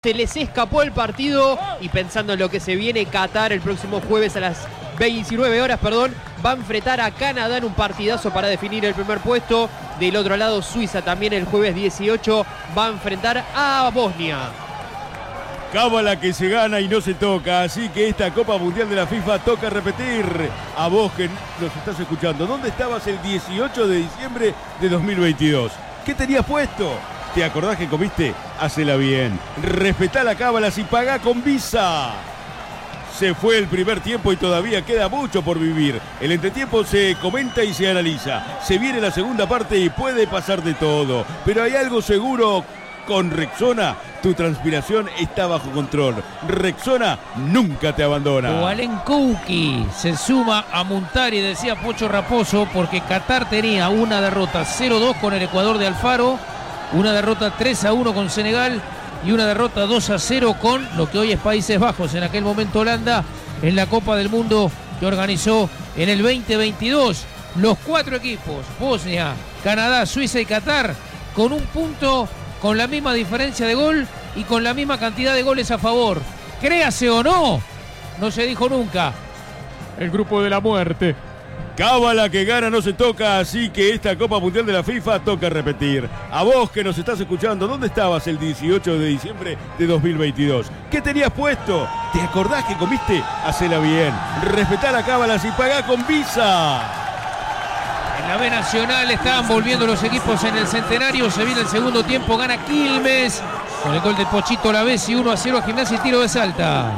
Se les escapó el partido y pensando en lo que se viene, Qatar el próximo jueves a las 19 horas, va a enfrentar a Canadá en un partidazo para definir el primer puesto. Del otro lado, Suiza también el jueves 18 va a enfrentar a Bosnia. Cábala que se gana y no se toca, así que esta Copa Mundial de la FIFA toca repetir. A vos que nos estás escuchando, ¿dónde estabas el 18 de diciembre de 2022? ¿Qué tenías puesto? ¿Te acordás que comiste? Hacela bien. Respetá la cábalas y pagá con Visa. Se fue el primer tiempo y todavía queda mucho por vivir. El entretiempo se comenta y se analiza. Se viene la segunda parte y puede pasar de todo. Pero hay algo seguro. Con Rexona, tu transpiración está bajo control. Rexona nunca te abandona. Walen Kouki se suma a Muntari, decía Pocho Raposo, porque Qatar tenía una derrota 0-2 con el Ecuador de Alfaro, una derrota 3-1 con Senegal y una derrota 2-0 con lo que hoy es Países Bajos, en aquel momento Holanda, en la Copa del Mundo que organizó en el 2022. Los cuatro equipos, Bosnia, Canadá, Suiza y Qatar, con un punto, con la misma diferencia de gol y con la misma cantidad de goles a favor. Créase o no, no se dijo nunca. El grupo de la muerte. Cábala que gana no se toca, así que esta Copa Mundial de la FIFA toca repetir. A vos que nos estás escuchando, ¿dónde estabas el 18 de diciembre de 2022? ¿Qué tenías puesto? ¿Te acordás que comiste? Hacela bien. Respetá la cábalas y pagá con Visa. En la B Nacional estaban volviendo los equipos en el centenario. Se viene el segundo tiempo, gana Quilmes con el gol del Pochito Lavesi, 1-0 a Gimnasia y tiro de Salta.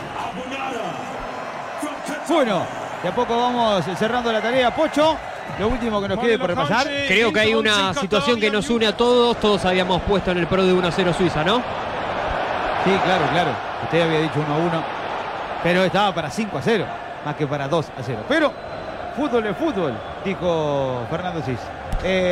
Bueno, de a poco vamos cerrando la tarea, Pocho. Lo último que nos quede por repasar. Creo que hay una situación que nos une a todos. Todos habíamos puesto en el pro de 1-0 Suiza, ¿no? Sí, claro. Usted había dicho 1-1, pero estaba para 5-0, más que para 2-0. Pero fútbol es fútbol, dijo Fernando Cis.